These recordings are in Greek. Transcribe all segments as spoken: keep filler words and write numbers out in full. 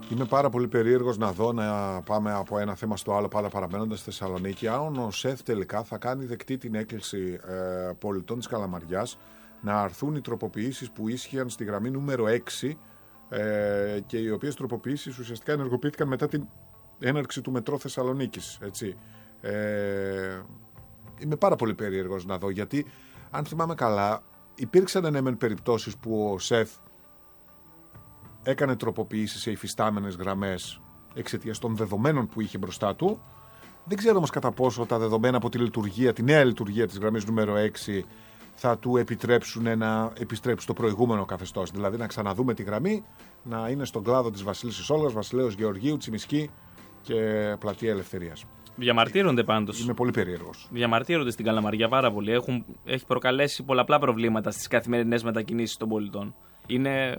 Είμαι πάρα πολύ περίεργος να δω να πάμε από ένα θέμα στο άλλο, πάντα παραμένοντας στη Θεσσαλονίκη. Αν ο ΣΕΘ τελικά θα κάνει δεκτή την έκκληση ε, πολιτών της Καλαμαριάς να αρθούν οι τροποποιήσεις που ίσχυαν στη γραμμή νούμερο έξι ε, και οι οποίες τροποποιήσεις ουσιαστικά ενεργοποιήθηκαν μετά την έναρξη του μετρό Θεσσαλονίκης. Έτσι. Ε, είμαι πάρα πολύ περίεργος να δω, γιατί αν θυμάμαι καλά, υπήρξαν ναι μεν περιπτώσεις που ο ΣΕΘ έκανε τροποποιήσεις σε υφιστάμενες γραμμές εξαιτίας των δεδομένων που είχε μπροστά του. Δεν ξέρω όμως κατά πόσο τα δεδομένα από τη λειτουργία, τη νέα λειτουργία της γραμμής νούμερο έξι θα του επιτρέψουν να επιστρέψει στο προηγούμενο καθεστώς. Δηλαδή να ξαναδούμε τη γραμμή, να είναι στον κλάδο της Βασίλισσης Όλγας, Βασιλέως Γεωργίου, Τσιμισκή και Πλατεία Ελευθερίας. Διαμαρτύρονται πάντως. Είμαι πολύ περίεργος. Διαμαρτύρονται στην Καλαμαριά πάρα πολύ. Έχουν, έχει προκαλέσει πολλαπλά προβλήματα στις καθημερινές μετακινήσεις των πολιτών. Είναι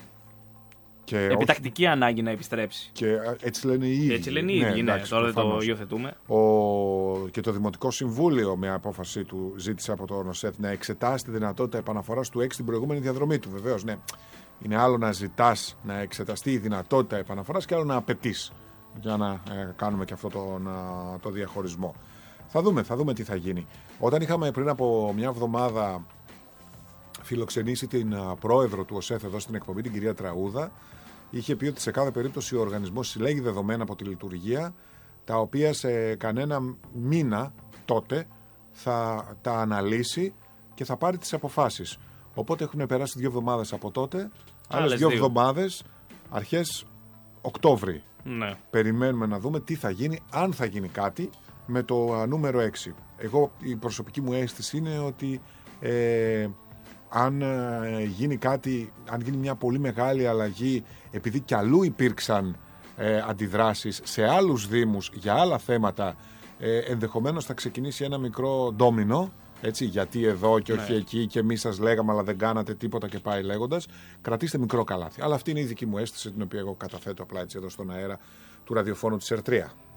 και επιτακτική όχι... ανάγκη να επιστρέψει. Και έτσι λένε οι ίδιοι. Έτσι λένε οι ίδιοι, ναι, εντάξει, τώρα δεν το υιοθετούμε. Ο... Και το Δημοτικό Συμβούλιο με απόφαση του ζήτησε από τον ΟΣΕΘ να εξετάσει τη δυνατότητα επαναφοράς του έξι στην προηγούμενη διαδρομή του. Βεβαίως, ναι. Είναι άλλο να ζητάς να εξεταστεί η δυνατότητα επαναφοράς και άλλο να απαιτείς, για να ε, κάνουμε και αυτό το, να, το διαχωρισμό. Θα δούμε, θα δούμε τι θα γίνει. Όταν είχαμε πριν από μια εβδομάδα φιλοξενήσει την uh, πρόεδρο του ΟΣΕΘ εδώ στην εκπομπή, την κυρία Τραούδα, είχε πει ότι σε κάθε περίπτωση ο οργανισμός συλλέγει δεδομένα από τη λειτουργία, τα οποία σε κανένα μήνα τότε θα τα αναλύσει και θα πάρει τις αποφάσεις. Οπότε έχουν περάσει δύο εβδομάδες από τότε, άλλες δύο εβδομάδες, αρχές Οκτώβρη. Ναι. Περιμένουμε να δούμε τι θα γίνει, αν θα γίνει κάτι με το uh, νούμερο έξι. Εγώ, η προσωπική μου αίσθηση είναι ότι ε, αν ε, γίνει κάτι, αν γίνει μια πολύ μεγάλη αλλαγή, επειδή κι αλλού υπήρξαν ε, αντιδράσεις σε άλλους δήμους για άλλα θέματα, ε, ενδεχομένως θα ξεκινήσει ένα μικρό ντόμινο, έτσι, γιατί εδώ και όχι ναι. εκεί και εμείς σας λέγαμε αλλά δεν κάνατε τίποτα και πάει λέγοντας. Κρατήστε μικρό καλάθι. Αλλά αυτή είναι η δική μου αίσθηση, την οποία εγώ καταθέτω απλά έτσι εδώ στον αέρα του ραδιοφώνου της ΕΡΤΡΙΑ.